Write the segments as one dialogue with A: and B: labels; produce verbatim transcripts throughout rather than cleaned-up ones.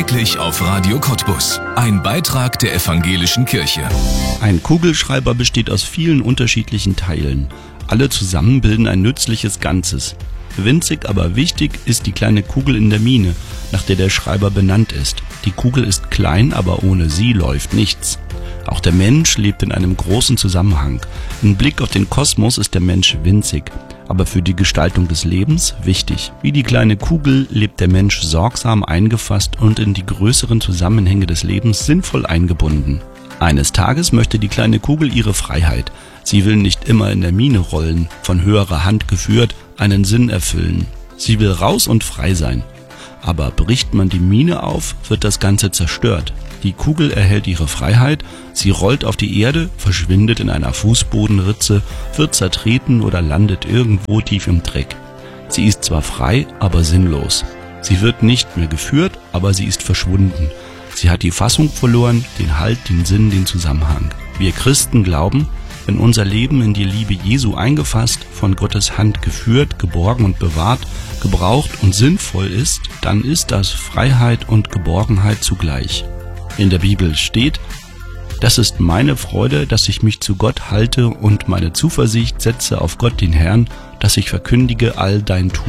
A: Täglich auf Radio Cottbus. Ein Beitrag der Evangelischen Kirche.
B: Ein Kugelschreiber besteht aus vielen unterschiedlichen Teilen. Alle zusammen bilden ein nützliches Ganzes. Winzig, aber wichtig ist die kleine Kugel in der Mine, nach der der Schreiber benannt ist. Die Kugel ist klein, aber ohne sie läuft nichts. Auch der Mensch lebt in einem großen Zusammenhang. Im Blick auf den Kosmos ist der Mensch winzig, aber für die Gestaltung des Lebens wichtig. Wie die kleine Kugel lebt der Mensch sorgsam eingefasst und in die größeren Zusammenhänge des Lebens sinnvoll eingebunden. Eines Tages möchte die kleine Kugel ihre Freiheit. Sie will nicht immer in der Mine rollen, von höherer Hand geführt, einen Sinn erfüllen. Sie will raus und frei sein. Aber bricht man die Mine auf, wird das Ganze zerstört. Die Kugel erhält ihre Freiheit, sie rollt auf die Erde, verschwindet in einer Fußbodenritze, wird zertreten oder landet irgendwo tief im Dreck. Sie ist zwar frei, aber sinnlos. Sie wird nicht mehr geführt, aber sie ist verschwunden. Sie hat die Fassung verloren, den Halt, den Sinn, den Zusammenhang. Wir Christen glauben, wenn unser Leben in die Liebe Jesu eingefasst, von Gottes Hand geführt, geborgen und bewahrt, gebraucht und sinnvoll ist, dann ist das Freiheit und Geborgenheit zugleich. In der Bibel steht: Das ist meine Freude, dass ich mich zu Gott halte und meine Zuversicht setze auf Gott den Herrn, dass ich verkündige all dein Tun.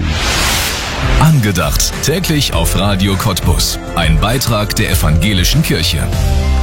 A: Angedacht. Täglich auf Radio Cottbus. Ein Beitrag der Evangelischen Kirche.